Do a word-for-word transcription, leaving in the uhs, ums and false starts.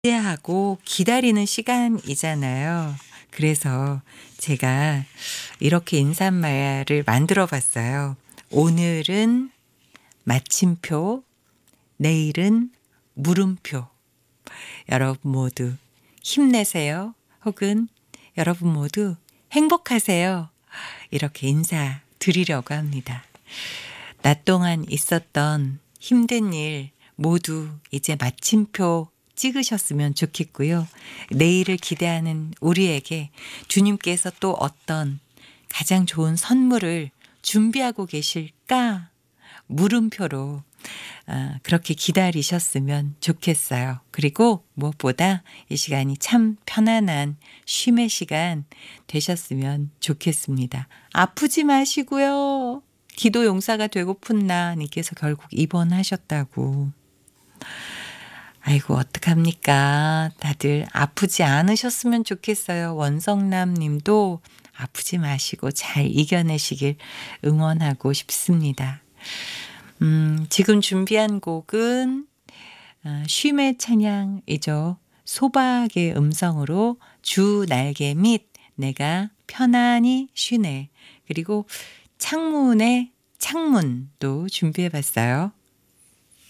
기대하고 기다리는 시간이잖아요. 그래서 제가 이렇게 인사말을 만들어 봤어요. 오늘은 마침표, 내일은 물음표. 여러분 모두 힘내세요. 혹은 여러분 모두 행복하세요. 이렇게 인사드리려고 합니다. 낮 동안 있었던 힘든 일 모두 이제 마침표 찍으셨으면 좋겠고요. 내일을 기대하는 우리에게 주님께서 또 어떤 가장 좋은 선물을 준비하고 계실까? 물음표로 아, 그렇게 기다리셨으면 좋겠어요. 그리고 무엇보다 이 시간이 참 편안한 쉼의 시간 되셨으면 좋겠습니다. 아프지 마시고요. 기도 용사가 되고픈 나 님께서 결국 입원하셨다고. 아이고 어떡합니까. 다들 아프지 않으셨으면 좋겠어요. 원성남 님도 아프지 마시고 잘 이겨내시길 응원하고 싶습니다. 음, 지금 준비한 곡은 어, 쉼의 찬양이죠. 소박의 음성으로 주 날개 밑 내가 편안히 쉬네. 그리고 창문의 창문도 준비해 봤어요.